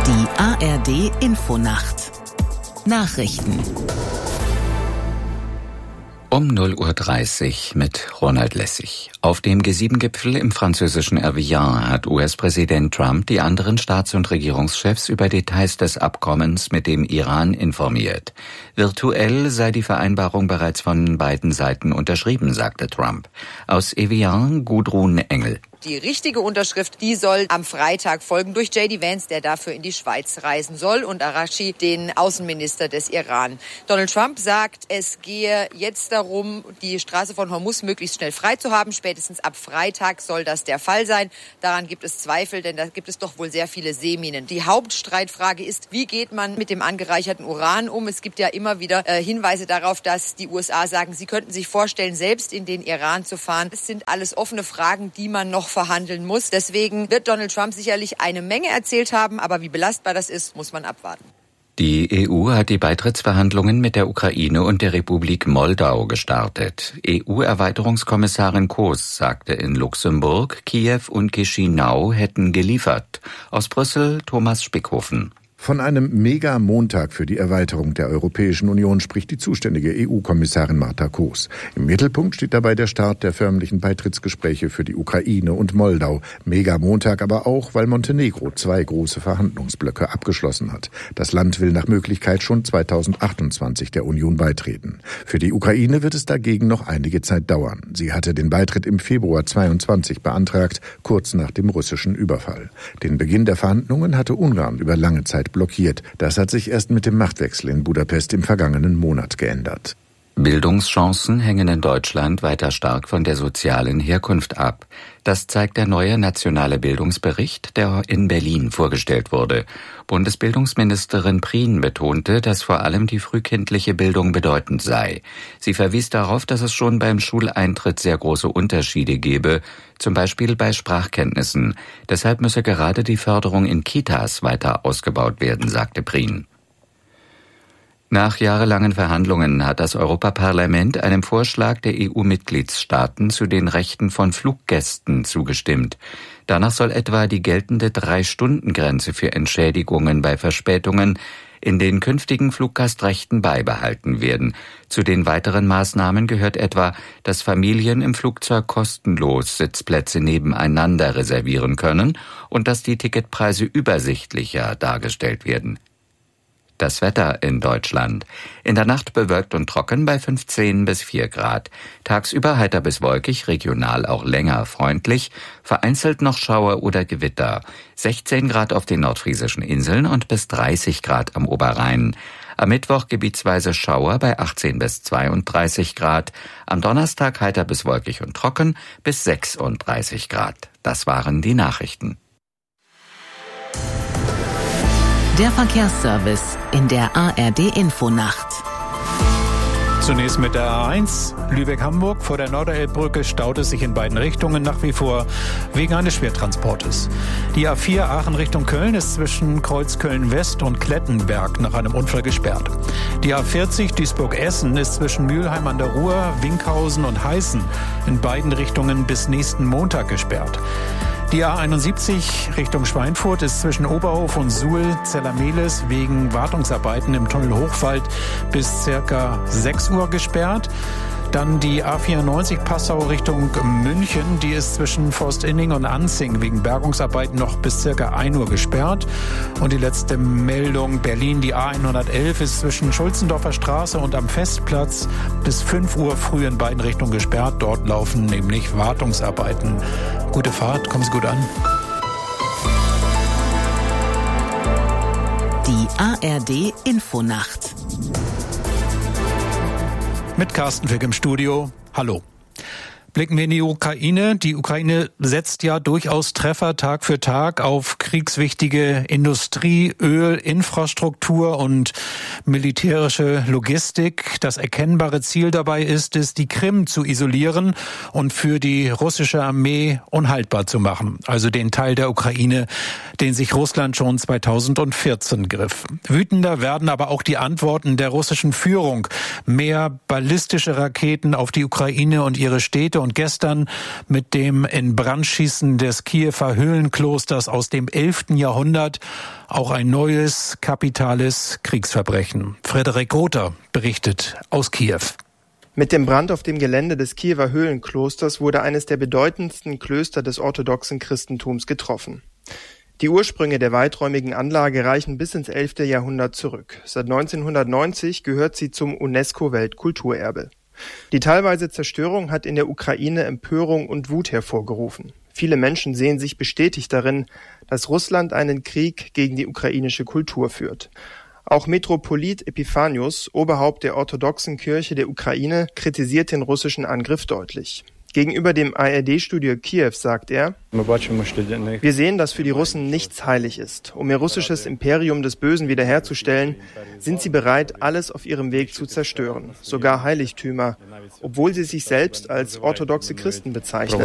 Die ARD Infonacht. Nachrichten. Um 0:30 Uhr mit Ronald Lessig. Auf dem G7-Gipfel im französischen Evian hat US-Präsident Trump die anderen Staats- und Regierungschefs über Details des Abkommens mit dem Iran informiert. Virtuell sei die Vereinbarung bereits von beiden Seiten unterschrieben, sagte Trump. Aus Evian, Gudrun Engel. Die richtige Unterschrift, die soll am Freitag folgen durch J.D. Vance, der dafür in die Schweiz reisen soll, und Araghchi, den Außenminister des Iran. Donald Trump sagt, es gehe jetzt darum, die Straße von Hormuz möglichst schnell frei zu haben. Spätestens ab Freitag soll das der Fall sein. Daran gibt es Zweifel, denn da gibt es doch wohl sehr viele Seeminen. Die Hauptstreitfrage ist, wie geht man mit dem angereicherten Uran um? Es gibt ja immer wieder Hinweise darauf, dass die USA sagen, sie könnten sich vorstellen, selbst in den Iran zu fahren. Es sind alles offene Fragen, die man noch verhandeln muss. Deswegen wird Donald Trump sicherlich eine Menge erzählt haben, aber wie belastbar das ist, muss man abwarten. Die EU hat die Beitrittsverhandlungen mit der Ukraine und der Republik Moldau gestartet. EU-Erweiterungskommissarin Koos sagte in Luxemburg, Kiew und Chișinău hätten geliefert. Aus Brüssel Thomas Spickhofen. Von einem Mega-Montag für die Erweiterung der Europäischen Union spricht die zuständige EU-Kommissarin Marta Koos. Im Mittelpunkt steht dabei der Start der förmlichen Beitrittsgespräche für die Ukraine und Moldau. Mega-Montag aber auch, weil Montenegro 2 große Verhandlungsblöcke abgeschlossen hat. Das Land will nach Möglichkeit schon 2028 der Union beitreten. Für die Ukraine wird es dagegen noch einige Zeit dauern. Sie hatte den Beitritt im Februar 2022 beantragt, kurz nach dem russischen Überfall. Den Beginn der Verhandlungen hatte Ungarn über lange Zeit blockiert. Das hat sich erst mit dem Machtwechsel in Budapest im vergangenen Monat geändert. Bildungschancen hängen in Deutschland weiter stark von der sozialen Herkunft ab. Das zeigt der neue nationale Bildungsbericht, der in Berlin vorgestellt wurde. Bundesbildungsministerin Prien betonte, dass vor allem die frühkindliche Bildung bedeutend sei. Sie verwies darauf, dass es schon beim Schuleintritt sehr große Unterschiede gebe, zum Beispiel bei Sprachkenntnissen. Deshalb müsse gerade die Förderung in Kitas weiter ausgebaut werden, sagte Prien. Nach jahrelangen Verhandlungen hat das Europaparlament einem Vorschlag der EU-Mitgliedstaaten zu den Rechten von Fluggästen zugestimmt. Danach soll etwa die geltende 3-Stunden-Grenze für Entschädigungen bei Verspätungen in den künftigen Fluggastrechten beibehalten werden. Zu den weiteren Maßnahmen gehört etwa, dass Familien im Flugzeug kostenlos Sitzplätze nebeneinander reservieren können und dass die Ticketpreise übersichtlicher dargestellt werden. Das Wetter in Deutschland. In der Nacht bewölkt und trocken bei 15 bis 4 Grad. Tagsüber heiter bis wolkig, regional auch länger freundlich. Vereinzelt noch Schauer oder Gewitter. 16 Grad auf den nordfriesischen Inseln und bis 30 Grad am Oberrhein. Am Mittwoch gebietsweise Schauer bei 18 bis 32 Grad. Am Donnerstag heiter bis wolkig und trocken bis 36 Grad. Das waren die Nachrichten. Der Verkehrsservice in der ARD Infonacht. Zunächst mit der A1 Lübeck-Hamburg. Vor der Norderelbbrücke staut es sich in beiden Richtungen nach wie vor wegen eines Schwertransportes. Die A4 Aachen Richtung Köln ist zwischen Kreuz Köln-West und Klettenberg nach einem Unfall gesperrt. Die A40 Duisburg-Essen ist zwischen Mülheim an der Ruhr, Winkhausen und Heißen in beiden Richtungen bis nächsten Montag gesperrt. Die A71 Richtung Schweinfurt ist zwischen Oberhof und Suhl-Zellermehlis wegen Wartungsarbeiten im Tunnel Hochwald bis ca. 6 Uhr gesperrt. Dann die A94 Passau Richtung München, die ist zwischen Forstinning und Anzing wegen Bergungsarbeiten noch bis ca. 1 Uhr gesperrt. Und die letzte Meldung, Berlin, die A111 ist zwischen Schulzendorfer Straße und am Festplatz bis 5 Uhr früh in beiden Richtungen gesperrt. Dort laufen nämlich Wartungsarbeiten. Gute Fahrt, kommen Sie gut an. Die ARD Infonacht. Mit Carsten Fick im Studio. Hallo. Blicken wir in die Ukraine. Die Ukraine setzt ja durchaus Treffer Tag für Tag auf kriegswichtige Industrie, Öl, Infrastruktur und militärische Logistik. Das erkennbare Ziel dabei ist es, die Krim zu isolieren und für die russische Armee unhaltbar zu machen. Also den Teil der Ukraine, den sich Russland schon 2014 griff. Wütender werden aber auch die Antworten der russischen Führung. Mehr ballistische Raketen auf die Ukraine und ihre Städte und gestern mit dem Inbrandschießen des Kiewer Höhlenklosters aus dem 11. Jahrhundert auch ein neues, kapitales Kriegsverbrechen. Frederik Rother berichtet aus Kiew. Mit dem Brand auf dem Gelände des Kiewer Höhlenklosters wurde eines der bedeutendsten Klöster des orthodoxen Christentums getroffen. Die Ursprünge der weiträumigen Anlage reichen bis ins 11. Jahrhundert zurück. Seit 1990 gehört sie zum UNESCO-Weltkulturerbe. Die teilweise Zerstörung hat in der Ukraine Empörung und Wut hervorgerufen. Viele Menschen sehen sich bestätigt darin, dass Russland einen Krieg gegen die ukrainische Kultur führt. Auch Metropolit Epiphanius, Oberhaupt der orthodoxen Kirche der Ukraine, kritisiert den russischen Angriff deutlich. Gegenüber dem ARD-Studio Kiew sagt er: Wir sehen, dass für die Russen nichts heilig ist. Um ihr russisches Imperium des Bösen wiederherzustellen, sind sie bereit, alles auf ihrem Weg zu zerstören, sogar Heiligtümer, obwohl sie sich selbst als orthodoxe Christen bezeichnen.